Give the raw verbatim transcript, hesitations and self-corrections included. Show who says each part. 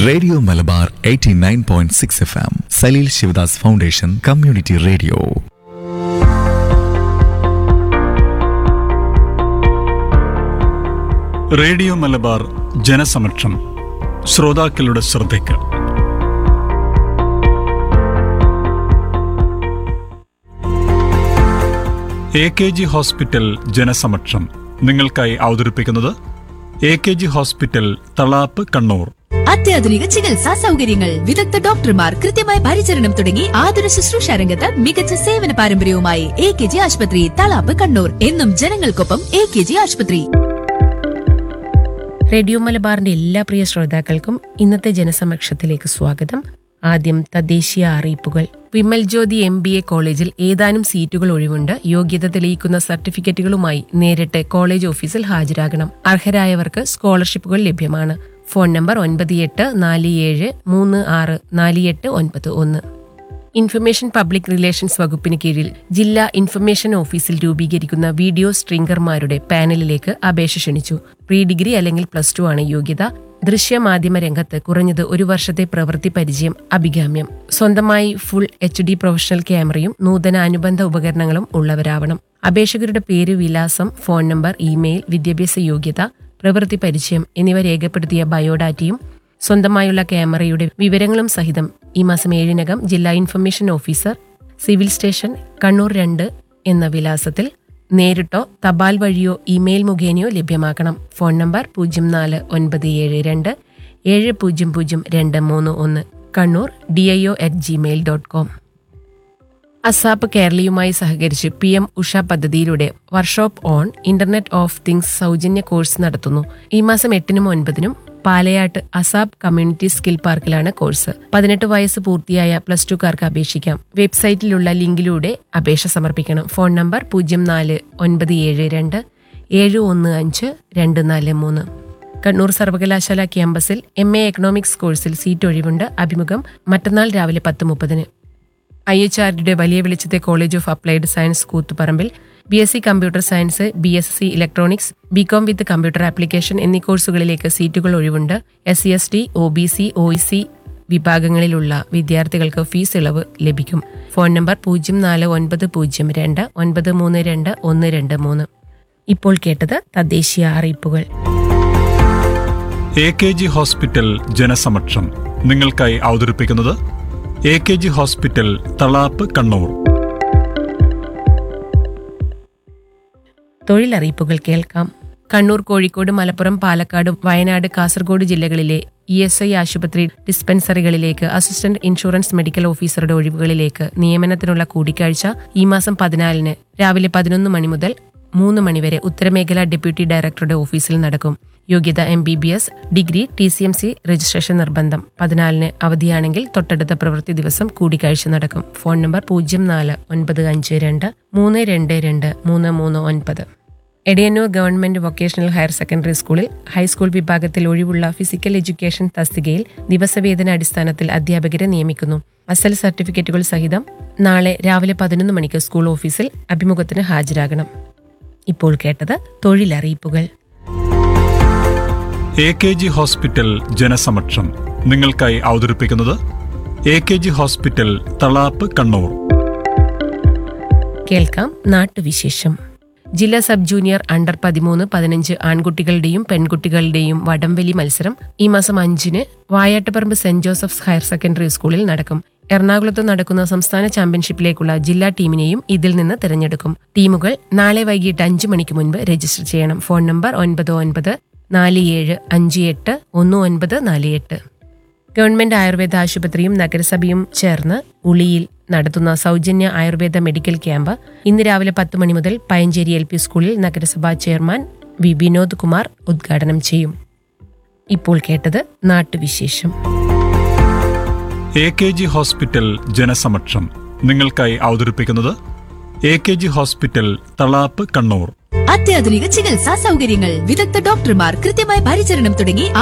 Speaker 1: Radio Malabar eighty nine point six F M Saleel Sivadas foundation community radio.
Speaker 2: Radio Malabar ജനസമക്ഷം. ശ്രോതാക്കളുടെ ശ്രദ്ധയ്ക്ക് A K G hospital ജനസമക്ഷം നിങ്ങൾക്കായി അവതരിപ്പിക്കുന്നത് A K G hospital Thalap, Kannur.
Speaker 3: അത്യാധുനിക ചികിത്സാ സൗകര്യങ്ങൾ, വിദഗ്ധ ഡോക്ടർമാർ, കൃത്യമായ പരിചരണം തുടങ്ങി ആതുര ശുശ്രൂഷ രംഗത്ത് മികച്ച സേവന പാരമ്പര്യവുമായി എ കെ ജി ആശുപത്രി, തളാപ്പ്, കണ്ണൂർ. എന്നും ജനങ്ങൾക്കൊപ്പം എ കെ ജി ആശുപത്രി.
Speaker 4: റേഡിയോ മലബാറിന്റെ എല്ലാ പ്രിയ ശ്രോതാക്കൾക്കും ഇന്നത്തെ ജനസമക്ഷത്തിലേക്ക് സ്വാഗതം. ആദ്യം തദ്ദേശീയ അറിയിപ്പുകൾ. വിമൽ ജ്യോതി എം ബി എ കോളേജിൽ ഏതാനും സീറ്റുകൾ ഒഴിവുണ്ട്. യോഗ്യത തെളിയിക്കുന്ന സർട്ടിഫിക്കറ്റുകളുമായി നേരിട്ട് കോളേജ് ഓഫീസിൽ ഹാജരാകണം. അർഹരായവർക്ക് സ്കോളർഷിപ്പുകൾ ലഭ്യമാണ്. ഫോൺ നമ്പർ ഒൻപത് എട്ട് നാല് ഏഴ് മൂന്ന് ആറ് നാല് എട്ട് ഒൻപത് ഒന്ന്. ഇൻഫർമേഷൻ പബ്ലിക് റിലേഷൻസ് വകുപ്പിന് കീഴിൽ ജില്ലാ ഇൻഫർമേഷൻ ഓഫീസിൽ രൂപീകരിക്കുന്ന വീഡിയോ സ്ട്രിംഗർമാരുടെ പാനലിലേക്ക് അപേക്ഷ ക്ഷണിച്ചു. പ്രീ ഡിഗ്രി അല്ലെങ്കിൽ പ്ലസ് ടു ആണ് യോഗ്യത. ദൃശ്യമാധ്യമ രംഗത്ത് കുറഞ്ഞത് ഒരു വർഷത്തെ പ്രവൃത്തി പരിചയം അഭികാമ്യം. സ്വന്തമായി ഫുൾ എച്ച് ഡി പ്രൊഫഷണൽ ക്യാമറയും നൂതന അനുബന്ധ ഉപകരണങ്ങളും ഉള്ളവരാവണം. അപേക്ഷകരുടെ പേര്, വിലാസം, ഫോൺ നമ്പർ, ഇമെയിൽ, വിദ്യാഭ്യാസ യോഗ്യത, പ്രവൃത്തി പരിചയം എന്നിവ രേഖപ്പെടുത്തിയ ബയോഡാറ്റയും സ്വന്തമായുള്ള ക്യാമറയുടെ വിവരങ്ങളും സഹിതം ഈ മാസം ഏഴിനകം ജില്ലാ information officer, civil station, Kannur രണ്ട് എന്ന വിലാസത്തിൽ നേരിട്ടോ തപാൽ വഴിയോ ഇമെയിൽ മുഖേനയോ ലഭ്യമാക്കണം. ഫോൺ നമ്പർ പൂജ്യം നാല് ഒൻപത് ഏഴ് രണ്ട് ഏഴ് പൂജ്യം പൂജ്യം രണ്ട് മൂന്ന് ഒന്ന്. Kannur D I O at Gmail dot com. ASAP കേരളയുമായി സഹകരിച്ച് പി എം ഉഷ പദ്ധതിയിലൂടെ workshop on internet of things സൗജന്യ കോഴ്സ് നടത്തുന്നു. ഈ മാസം എട്ടിനും ഒൻപതിനും Palayat ASAP community skill പാർക്കിലാണ് course. പതിനെട്ട് വയസ്സ് പൂർത്തിയായ പ്ലസ് ടുക്കാർക്ക് അപേക്ഷിക്കാം. വെബ്സൈറ്റിലുള്ള ലിങ്കിലൂടെ അപേക്ഷ സമർപ്പിക്കണം. ഫോൺ നമ്പർ പൂജ്യം നാല് ഒൻപത് ഏഴ് രണ്ട് ഏഴ് ഒന്ന് അഞ്ച് രണ്ട് നാല് മൂന്ന്. കണ്ണൂർ സർവകലാശാല ക്യാമ്പസിൽ എം എ എക്കണോമിക്സ് കോഴ്സിൽ സീറ്റ് ഒഴിവുണ്ട്. അഭിമുഖം മറ്റന്നാൾ രാവിലെ പത്ത് മുപ്പതിന്. ഐ എച്ച് ആർ ഡിയുടെ വലിയ വെളിച്ചത്തെ college of applied science കൂത്തുപറമ്പിൽ B S C computer science, B S C electronics, BCom with computer application എന്നീ കോഴ്സുകളിലേക്ക് സീറ്റുകൾ ഒഴിവുണ്ട്. S C S T, O B C, O E C വിഭാഗങ്ങളിലുള്ള വിദ്യാർത്ഥികൾക്ക് ഫീസ് ഇളവ് ലഭിക്കും. ഫോൺ നമ്പർ പൂജ്യം നാല് ഒൻപത് പൂജ്യം രണ്ട് ഒൻപത് മൂന്ന് രണ്ട് ഒന്ന് രണ്ട് മൂന്ന്. ഇപ്പോൾ കേട്ടത് തദ്ദേശീയ അറിയിപ്പുകൾ.
Speaker 2: എ കെ ജി ഹോസ്പിറ്റൽ ജനസമക്ഷം നിങ്ങൾക്കായി അവതരിപ്പിക്കുന്നത് A K G hospital Thalap, Kannur.
Speaker 4: തൊഴിലറിയിപ്പുകൾ കേൾക്കാം. കണ്ണൂർ, കോഴിക്കോട്, മലപ്പുറം, പാലക്കാട്, വയനാട്, കാസർഗോഡ് ജില്ലകളിലെ ഇ എസ് ഐ ആശുപത്രി ഡിസ്പെൻസറികളിലേക്ക് അസിസ്റ്റന്റ് ഇൻഷുറൻസ് മെഡിക്കൽ ഓഫീസറുടെ ഒഴിവുകളിലേക്ക് നിയമനത്തിനുള്ള കൂടിക്കാഴ്ച ഈ മാസം പതിനാലിന് രാവിലെ പതിനൊന്ന് മണി മുതൽ മൂന്ന് മണിവരെ ഉത്തരമേഖല ഡെപ്യൂട്ടി ഡയറക്ടറുടെ ഓഫീസിൽ നടക്കും. യോഗ്യത M B B S, degree, T C M C registration നിർബന്ധം. പതിനാലിന് അവധിയാണെങ്കിൽ തൊട്ടടുത്ത പ്രവൃത്തി ദിവസം കൂടിക്കാഴ്ച നടക്കും. ഫോൺ നമ്പർ പൂജ്യം നാല് ഒൻപത് അഞ്ച് രണ്ട് മൂന്ന് രണ്ട് രണ്ട് മൂന്ന് മൂന്ന് ഒൻപത്. Edayannur government vocational higher secondary സ്കൂളിൽ ഹൈസ്കൂൾ വിഭാഗത്തിൽ ഒഴിവുള്ള ഫിസിക്കൽ എഡ്യൂക്കേഷൻ തസ്തികയിൽ ദിവസവേതന അടിസ്ഥാനത്തിൽ അധ്യാപകരെ നിയമിക്കുന്നു. അസൽ സർട്ടിഫിക്കറ്റുകൾ സഹിതം നാളെ രാവിലെ പതിനൊന്ന് മണിക്ക് സ്കൂൾ ഓഫീസിൽ അഭിമുഖത്തിന് ഹാജരാകണം. ഇപ്പോൾ കേട്ടത് തൊഴിലറിയിപ്പുകൾ.
Speaker 2: എ കെ ജി ഹോസ്പിറ്റൽ ജനസമക്ഷം നിങ്ങൾക്കായി അവതരിപ്പിക്കുന്നത് A K G hospital Thalap, Kannur.
Speaker 4: കേൾക്കാം നാട്ടുവിശേഷം. ജില്ലാ സബ് ജൂനിയർ അണ്ടർ പതിമൂന്ന് പതിനഞ്ച് ആൺകുട്ടികളുടെയും പെൺകുട്ടികളുടെയും വടംവലി മത്സരം ഈ മാസം അഞ്ചിന് Vayattuparamba saint Joseph's higher secondary സ്കൂളിൽ നടക്കും. എറണാകുളത്ത് നടക്കുന്ന സംസ്ഥാന ചാമ്പ്യൻഷിപ്പിലേക്കുള്ള ജില്ലാ ടീമിനെയും ഇതിൽ നിന്ന് തിരഞ്ഞെടുക്കും. ടീമുകൾ നാളെ വൈകിട്ട് അഞ്ചു മണിക്ക് മുൻപ് രജിസ്റ്റർ ചെയ്യണം. ഫോൺ നമ്പർ ഒൻപത് ഒൻപത് നാല് ഏഴ് അഞ്ച് എട്ട് ഒന്ന് ഒൻപത് നാല് എട്ട്. ഗവൺമെന്റ് ആയുർവേദ ആശുപത്രിയും നഗരസഭയും ചേർന്ന് ഉളിയിൽ നടത്തുന്ന സൗജന്യ ആയുർവേദ മെഡിക്കൽ ക്യാമ്പ് ഇന്ന് രാവിലെ പത്ത് മണി മുതൽ പയഞ്ചേരി എൽ പി സ്കൂളിൽ നഗരസഭാ ചെയർമാൻ വി വിനോദ് കുമാർ ഉദ്ഘാടനം ചെയ്യും. ഇപ്പോൾ കേട്ടത് നാട്ടുവിശേഷം.
Speaker 2: എ കെ ജി ഹോസ്പിറ്റൽ ജനസമക്ഷം നിങ്ങൾക്കായി അവതരിപ്പിക്കുന്നത് A K G hospital Thalap, Kannur.
Speaker 3: അത്യാധുനിക ചികിത്സാ സൗകര്യങ്ങൾ, വിദഗ്ധ ഡോക്ടർമാർ, കൃത്യമായ പരിചരണം തുടങ്ങി